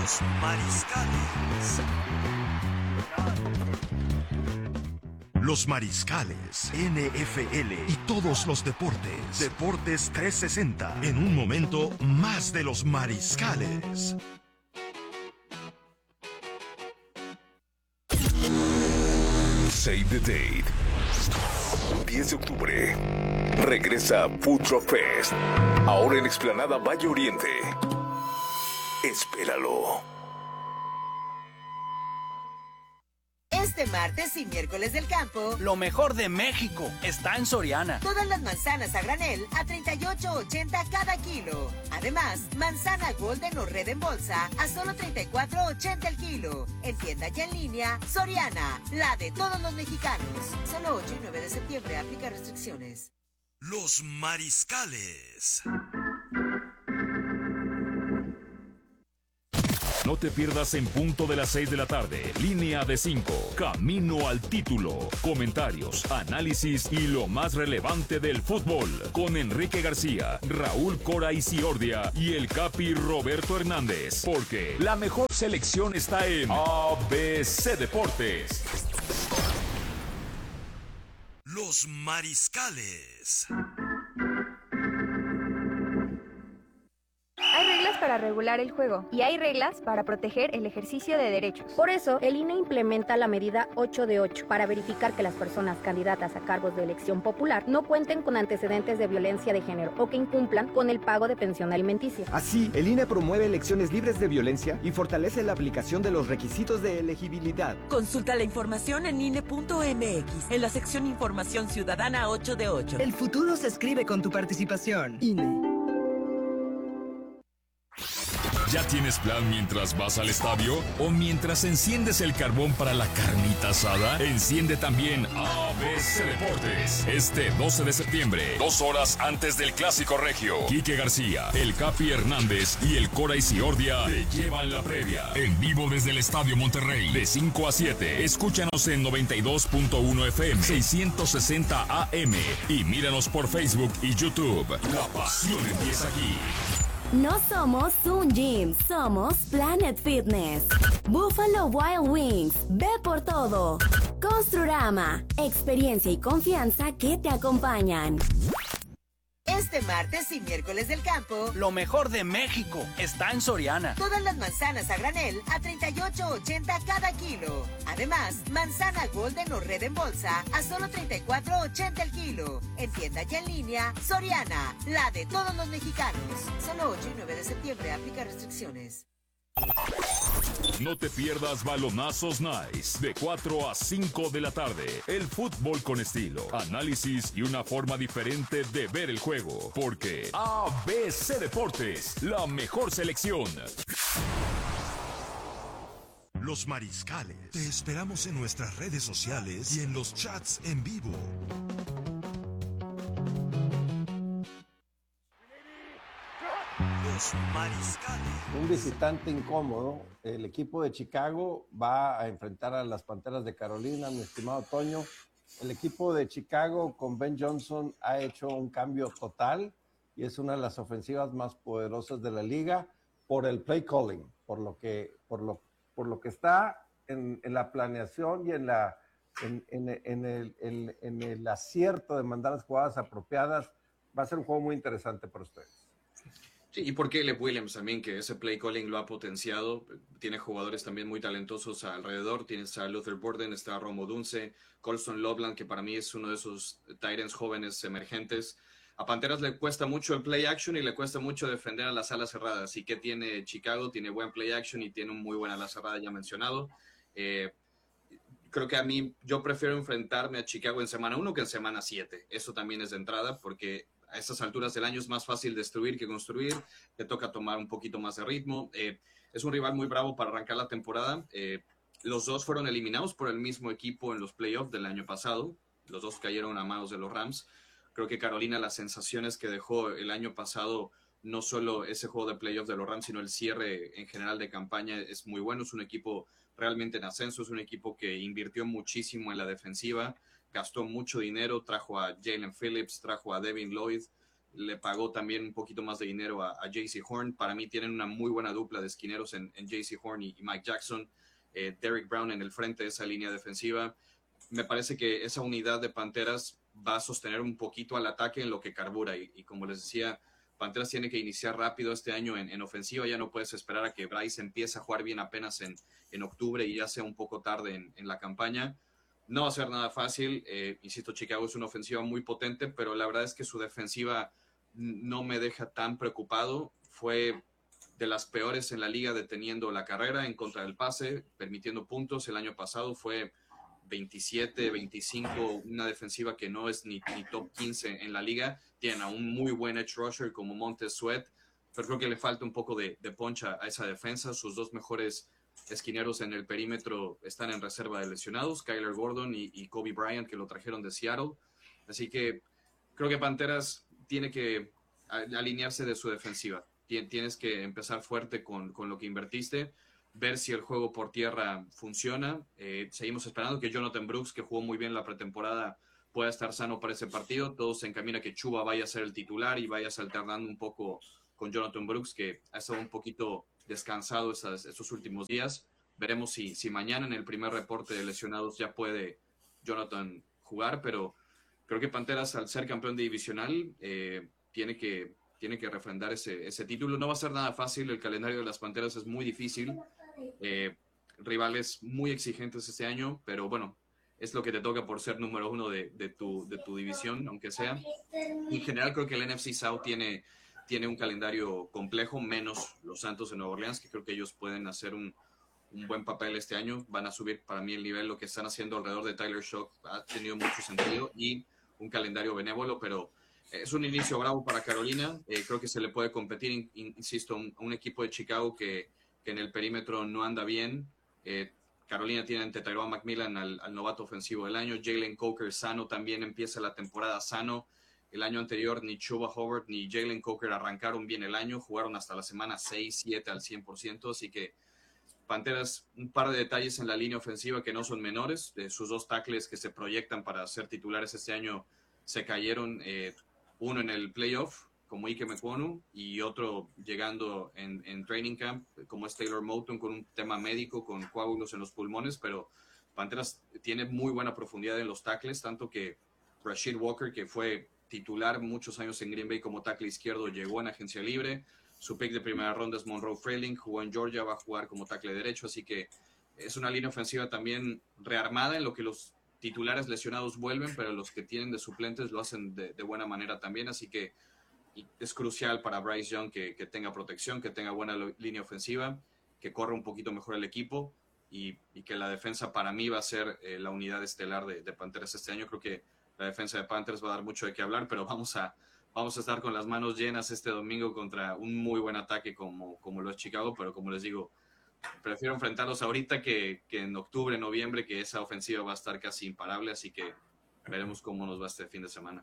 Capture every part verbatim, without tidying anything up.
Los Mariscales. Los Mariscales, N F L y todos los deportes. Deportes trescientos sesenta. En un momento, más de los Mariscales. Save the date. diez de octubre. Regresa Food Truck Fest. Ahora en Explanada Valle Oriente. Espéralo. Este martes y miércoles del campo, lo mejor de México está en Soriana. Todas las manzanas a granel a treinta y ocho ochenta cada kilo. Además, manzana Golden o Red en bolsa a solo treinta y cuatro ochenta el kilo. En tienda y en línea, Soriana, la de todos los mexicanos. Solo ocho y nueve de septiembre, aplica restricciones. Los Mariscales. No te pierdas en punto de las seis de la tarde. Línea de cinco. Camino al título. Comentarios, análisis y lo más relevante del fútbol. Con Enrique García, Raúl Cora Isiordia y el Capi Roberto Hernández. Porque la mejor selección está en A B C Deportes. Los Mariscales. Hay reglas para regular el juego y hay reglas para proteger el ejercicio de derechos. Por eso, el I N E implementa la medida ocho de ocho para verificar que las personas candidatas a cargos de elección popular no cuenten con antecedentes de violencia de género o que incumplan con el pago de pensión alimenticia. Así, el I N E promueve elecciones libres de violencia y fortalece la aplicación de los requisitos de elegibilidad. Consulta la información en I N E punto M X, en la sección Información Ciudadana ocho de ocho. El futuro se escribe con tu participación. I N E. ¿Ya tienes plan mientras vas al estadio? ¿O mientras enciendes el carbón para la carnita asada? Enciende también A B C Deportes. Este doce de septiembre, dos horas antes del Clásico Regio. Quique García, el Capi Hernández y el Cora Isiordia te llevan la previa. En vivo desde el Estadio Monterrey, de cinco a siete. Escúchanos en noventa y dos punto uno F M, seiscientos sesenta A M. Y míranos por Facebook y YouTube. La pasión empieza aquí. No somos Sun Gym, somos Planet Fitness. Buffalo Wild Wings, ve por todo. Construrama, experiencia y confianza que te acompañan. Este martes y miércoles del campo, lo mejor de México está en Soriana. Todas las manzanas a granel a treinta y ocho ochenta cada kilo. Además, manzana Golden o Red en bolsa a solo treinta y cuatro ochenta el kilo. En tienda y en línea, Soriana, la de todos los mexicanos. Solo ocho y nueve de septiembre, aplica restricciones. No te pierdas Balonazos Nice de cuatro a cinco de la tarde. El fútbol con estilo, análisis y una forma diferente de ver el juego. Porque A B C Deportes, la mejor selección. Los Mariscales. Te esperamos en nuestras redes sociales y en los chats en vivo. Los Mariscales. Un visitante incómodo. El equipo de Chicago va a enfrentar a las Panteras de Carolina, mi estimado Toño. El equipo de Chicago con Ben Johnson ha hecho un cambio total y es una de las ofensivas más poderosas de la liga por el play calling, por lo que, por lo, por lo que está en, en la planeación y en, la, en, en, en, el, en, en el acierto de mandar las jugadas apropiadas. Va a ser un juego muy interesante para ustedes. Sí, y por Caleb Williams también, que ese play calling lo ha potenciado. Tiene jugadores también muy talentosos alrededor. Tienes a Luther Burden, está Romo Dunce, Colston Loveland, que para mí es uno de esos tight ends jóvenes emergentes. A Panteras le cuesta mucho el play action y le cuesta mucho defender a las alas cerradas. ¿Y qué tiene Chicago? Tiene buen play action y tiene un muy buena ala cerrada, ya mencionado. Eh, creo que a mí, yo prefiero enfrentarme a Chicago en semana uno que en semana siete. Eso también es de entrada, porque a estas alturas del año es más fácil destruir que construir, te toca tomar un poquito más de ritmo. Eh, es un rival muy bravo para arrancar la temporada. Eh, los dos fueron eliminados por el mismo equipo en los playoffs del año pasado. Los dos cayeron a manos de los Rams. Creo que Carolina, las sensaciones que dejó el año pasado, no solo ese juego de playoffs de los Rams, sino el cierre en general de campaña, es muy bueno. Es un equipo realmente en ascenso, es un equipo que invirtió muchísimo en la defensiva, gastó mucho dinero, trajo a Jalen Phillips, trajo a Devin Lloyd, le pagó también un poquito más de dinero a, a J C Horn. Para mí tienen una muy buena dupla de esquineros en, en J C Horn y, y Mike Jackson. Eh, Derrick Brown en el frente de esa línea defensiva. Me parece que esa unidad de Panteras va a sostener un poquito al ataque en lo que carbura. Y, y como les decía, Panteras tiene que iniciar rápido este año en, en ofensiva. Ya no puedes esperar a que Bryce empiece a jugar bien apenas en, en octubre y ya sea un poco tarde en, en la campaña. No va a ser nada fácil. Eh, insisto, Chicago es una ofensiva muy potente, pero la verdad es que su defensiva no me deja tan preocupado. Fue de las peores en la liga deteniendo la carrera en contra del pase, permitiendo puntos. El año pasado fue veintisiete, veinticinco, una defensiva que no es ni, ni top quince en la liga. Tienen a un muy buen edge rusher como Montez Sweat, pero creo que le falta un poco de, de poncha a esa defensa. Sus dos mejores esquineros en el perímetro están en reserva de lesionados, Kyler Gordon y, y Kobe Bryant, que lo trajeron de Seattle. Así que creo que Panteras tiene que alinearse de su defensiva. Tienes que empezar fuerte con, con lo que invertiste, ver si el juego por tierra funciona. Eh, seguimos esperando que Jonathan Brooks, que jugó muy bien la pretemporada, pueda estar sano para ese partido. Todo se encamina que Chuba vaya a ser el titular y vayas alternando un poco con Jonathan Brooks, que ha estado un poquito descansado esas, esos últimos días. Veremos si, si mañana en el primer reporte de lesionados ya puede Jonathan jugar, pero creo que Panteras, al ser campeón de divisional, eh, tiene que tiene que refrendar ese, ese título. No va a ser nada fácil, el calendario de las Panteras es muy difícil, eh, rivales muy exigentes este año, pero bueno, es lo que te toca por ser número uno de, de, tu, de tu división, aunque sea. En general creo que el N F C South tiene, tiene un calendario complejo, menos los Santos de Nueva Orleans, que creo que ellos pueden hacer un, un buen papel este año. Van a subir para mí el nivel. Lo que están haciendo alrededor de Tyler Shock ha tenido mucho sentido y un calendario benévolo, pero es un inicio bravo para Carolina. Eh, creo que se le puede competir, in, insisto, a un, un equipo de Chicago que, que en el perímetro no anda bien. Eh, Carolina tiene ante Tyrone McMillan al, al novato ofensivo del año. Jalen Coker sano, también empieza la temporada sano. El año anterior ni Chuba Hubbard ni Jalen Coker arrancaron bien el año. Jugaron hasta la semana seis, siete al cien por ciento. Así que Panteras, un par de detalles en la línea ofensiva que no son menores. De sus dos tackles que se proyectan para ser titulares este año se cayeron. Eh, uno en el playoff, como Ike Mekwonu, y otro llegando en, en training camp, como es Taylor Moton, con un tema médico, con coágulos en los pulmones, pero Panteras tiene muy buena profundidad en los tackles, tanto que Rashid Walker, que fue titular muchos años en Green Bay como tackle izquierdo, llegó en agencia libre. Su pick de primera ronda es Monroe Frailing, jugó en Georgia, va a jugar como tackle derecho, así que es una línea ofensiva también rearmada en lo que los titulares lesionados vuelven, pero los que tienen de suplentes lo hacen de, de buena manera también, así que es crucial para Bryce Young que, que tenga protección, que tenga buena lo, línea ofensiva, que corra un poquito mejor el equipo y, y que la defensa para mí va a ser eh, la unidad estelar de, de Panteras este año. Creo que la defensa de Panthers va a dar mucho de qué hablar, pero vamos a, vamos a estar con las manos llenas este domingo contra un muy buen ataque como, como lo es Chicago, pero como les digo, prefiero enfrentarlos ahorita que, que en octubre, noviembre, que esa ofensiva va a estar casi imparable, así que veremos cómo nos va este fin de semana.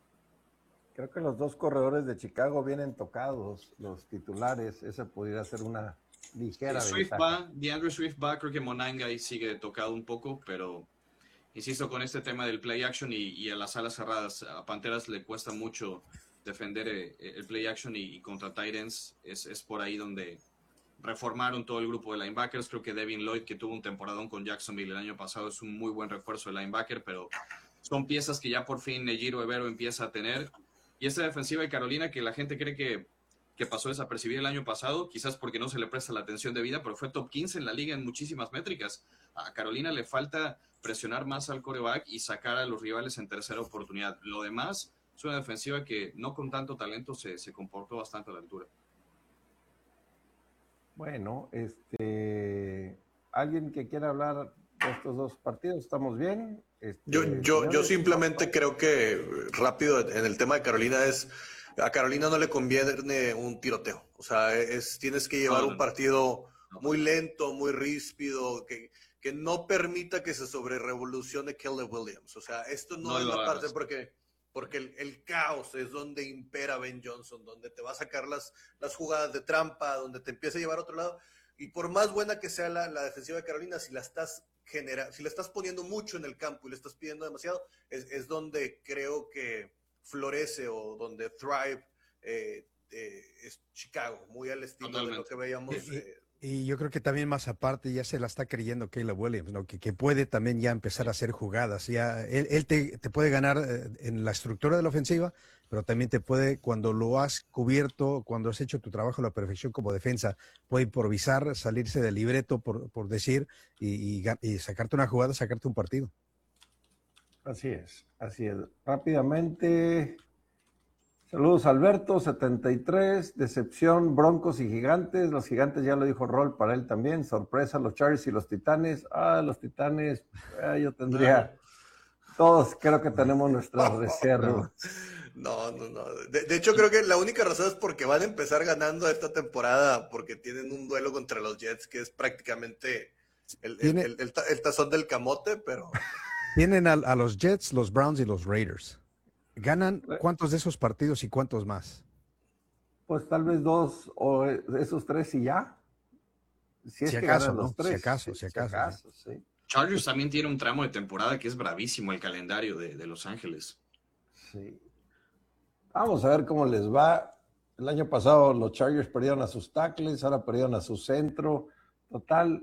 Creo que los dos corredores de Chicago vienen tocados, los titulares. Esa pudiera ser una ligera sí, Swift ventaja. va, DeAndre Swift va, creo que Monanga ahí sigue tocado un poco, pero insisto con este tema del play action y, y a las alas cerradas, a Panteras le cuesta mucho defender el, el play action y, y contra tight ends es, es por ahí donde reformaron todo el grupo de linebackers. Creo que Devin Lloyd, que tuvo un temporadón con Jacksonville el año pasado, es un muy buen refuerzo de linebacker, pero son piezas que ya por fin Nejiro Evero empieza a tener. Y esta defensiva de Carolina, que la gente cree que, que pasó desapercibida el año pasado, quizás porque no se le presta la atención debida, pero fue top quince en la liga en muchísimas métricas. A Carolina le falta presionar más al quarterback y sacar a los rivales en tercera oportunidad. Lo demás es una defensiva que no con tanto talento se, se comportó bastante a la altura. Bueno, este, ¿alguien que quiera hablar de estos dos partidos? ¿Estamos bien? Este, yo, yo, yo simplemente creo que rápido en el tema de Carolina es, a Carolina no le conviene un tiroteo. O sea, es, tienes que llevar no, no, un partido no. muy lento, muy ríspido, que, que no permita que se sobrerevolucione Caleb Williams. O sea, esto no, no es la parte porque... porque el, el caos es donde impera Ben Johnson, donde te va a sacar las, las jugadas de trampa, donde te empieza a llevar a otro lado, y por más buena que sea la, la defensiva de Carolina, si la estás genera, si la estás poniendo mucho en el campo y le estás pidiendo demasiado, es, es donde creo que florece o donde thrive eh, eh, es Chicago, muy al estilo Totalmente. de lo que veíamos. Eh, Y yo creo que también más aparte ya se la está creyendo Caleb Williams, ¿no? Que, que puede también ya empezar a hacer jugadas. Ya, él él te, te puede ganar eh, en la estructura de la ofensiva, pero también te puede, cuando lo has cubierto, cuando has hecho tu trabajo a la perfección como defensa, puede improvisar, salirse del libreto, por, por decir, y, y, y sacarte una jugada, sacarte un partido. Así es, así es. Rápidamente, saludos Alberto, setenta y tres, decepción, Broncos y Gigantes. Los Gigantes ya lo dijo Rol para él también. Sorpresa, los Chargers y los Titanes. Ah, los Titanes, ah, yo tendría, todos creo que tenemos nuestras reservas. No, no, no. De, de hecho, creo que la única razón es porque van a empezar ganando esta temporada, porque tienen un duelo contra los Jets que es prácticamente el, el, el, el, el tazón del camote, pero... Tienen a, a los Jets, los Browns y los Raiders. ¿Ganan cuántos de esos partidos y cuántos más? Pues tal vez dos o esos tres y ya. Si, es si que acaso, ganan ¿no? los tres. Si acaso, si si acaso. acaso sí. sí. Chargers también tiene un tramo de temporada que es bravísimo, el calendario de, de Los Ángeles. Sí. Vamos a ver cómo les va. El año pasado los Chargers perdieron a sus tackles, ahora perdieron a su centro. Total,